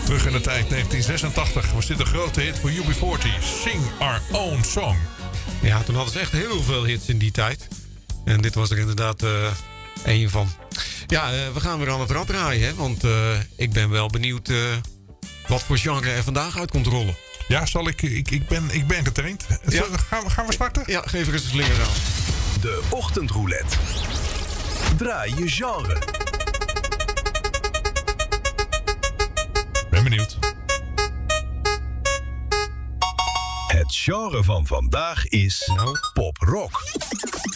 Terug in de tijd 1986 was dit een grote hit voor UB40. Sing Our Own Song. Ja, toen hadden ze echt heel veel hits in die tijd. En dit was er inderdaad één van. Ja, we gaan weer aan het rad draaien, hè? Want ik ben wel benieuwd wat voor genre er vandaag uit komt rollen. Ja, ik ben getraind. Ja. Gaan we starten? Ja, geef er eens een slinger aan. De ochtendroulette. Draai je genre. Ben benieuwd. Het genre van vandaag is pop-rock.